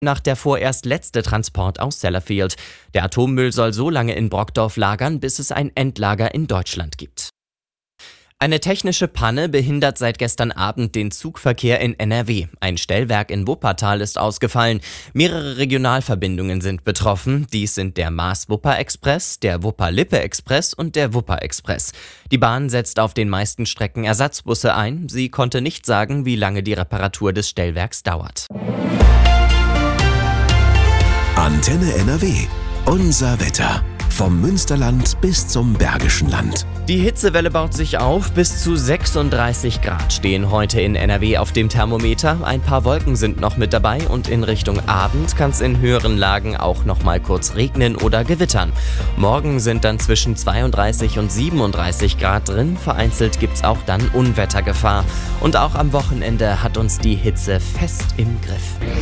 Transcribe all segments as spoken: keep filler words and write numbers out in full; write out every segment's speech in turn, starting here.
Nach der vorerst letzte Transport aus Sellafield. Der Atommüll soll so lange in Brockdorf lagern, bis es ein Endlager in Deutschland gibt. Eine technische Panne behindert seit gestern Abend den Zugverkehr in N R W. Ein Stellwerk in Wuppertal ist ausgefallen. Mehrere Regionalverbindungen sind betroffen. Dies sind der Maas-Wupper-Express, der Wupper-Lippe-Express und der Wupper-Express. Die Bahn setzt auf den meisten Strecken Ersatzbusse ein. Sie konnte nicht sagen, wie lange die Reparatur des Stellwerks dauert. Antenne N R W. Unser Wetter. Vom Münsterland bis zum Bergischen Land. Die Hitzewelle baut sich auf. Bis zu sechsunddreißig Grad stehen heute in N R W auf dem Thermometer. Ein paar Wolken sind noch mit dabei und in Richtung Abend kann es in höheren Lagen auch noch mal kurz regnen oder gewittern. Morgen sind dann zwischen zweiunddreißig und siebenunddreißig Grad drin. Vereinzelt gibt's auch dann Unwettergefahr. Und auch am Wochenende hat uns die Hitze fest im Griff.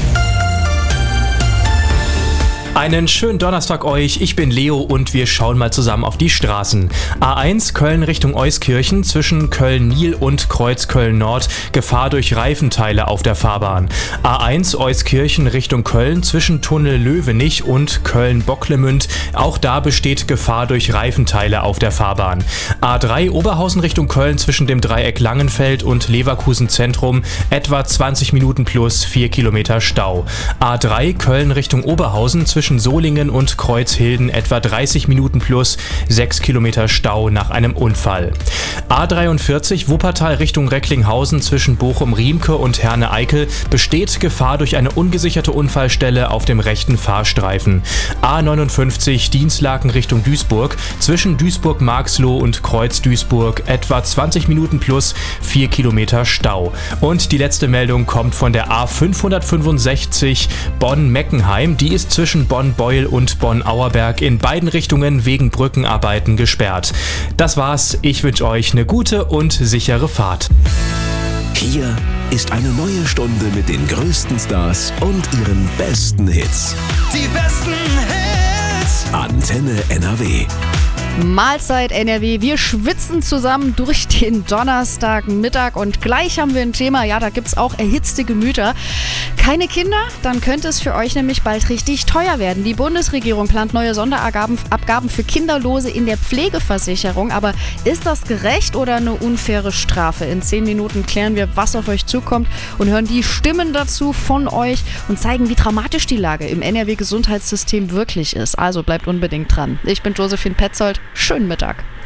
Einen schönen Donnerstag euch, ich bin Leo und wir schauen mal zusammen auf die Straßen. A eins Köln Richtung Euskirchen zwischen Köln-Nil und Kreuzköln-Nord, Gefahr durch Reifenteile auf der Fahrbahn. A eins Euskirchen Richtung Köln zwischen Tunnel Löwenich und Köln-Bocklemünd, auch da besteht Gefahr durch Reifenteile auf der Fahrbahn. A drei Oberhausen Richtung Köln zwischen dem Dreieck Langenfeld und Leverkusen Zentrum, etwa zwanzig Minuten plus vier Kilometer Stau. A drei Köln Richtung Oberhausen zwischen Zwischen Solingen und Kreuzhilden etwa dreißig Minuten plus sechs Kilometer Stau nach einem Unfall. A dreiundvierzig Wuppertal Richtung Recklinghausen zwischen Bochum-Riemke und Herne-Eickel besteht Gefahr durch eine ungesicherte Unfallstelle auf dem rechten Fahrstreifen. A neunundfünfzig Dienstlaken Richtung Duisburg zwischen Duisburg-Marxloh und Kreuz-Duisburg etwa zwanzig Minuten plus vier Kilometer Stau. Und die letzte Meldung kommt von der A fünfhundertfünfundsechzig Bonn-Meckenheim. Die ist zwischen Bonn-Beuel und Bonn-Auerberg in beiden Richtungen wegen Brückenarbeiten gesperrt. Das war's. Ich wünsche euch eine gute und sichere Fahrt. Hier ist eine neue Stunde mit den größten Stars und ihren besten Hits. Die besten Hits. Antenne N R W. Mahlzeit N R W, wir schwitzen zusammen durch den Donnerstagmittag und gleich haben wir ein Thema, ja, da gibt's auch erhitzte Gemüter. Keine Kinder? Dann könnte es für euch nämlich bald richtig teuer werden. Die Bundesregierung plant neue Sonderabgaben Abgaben für Kinderlose in der Pflegeversicherung, aber ist das gerecht oder eine unfaire Strafe? In zehn Minuten klären wir, was auf euch zukommt und hören die Stimmen dazu von euch und zeigen, wie dramatisch die Lage im N R W-Gesundheitssystem wirklich ist. Also bleibt unbedingt dran. Ich bin Josephine Petzold. Schönen Mittag.